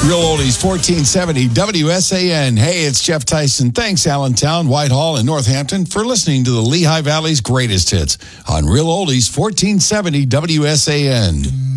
Real Oldies 1470 WSAN. Hey, it's Jeff Tyson. Thanks, Allentown, Whitehall, and Northampton for listening to the Lehigh Valley's greatest hits on Real Oldies 1470 WSAN.